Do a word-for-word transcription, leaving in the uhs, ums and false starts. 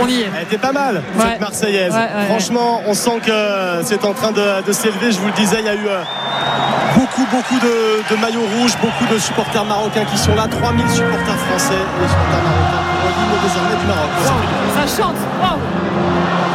On y est. Elle était pas mal, Ouais. cette Marseillaise. Ouais, ouais, Franchement, on sent que c'est en train de, de s'élever. Je vous le disais, il y a eu euh, beaucoup, beaucoup de, de maillots rouges, beaucoup de supporters marocains qui sont là. trois mille supporters français et supporters marocains pour l'hymne désormais du Maroc. Ça chante. Wow.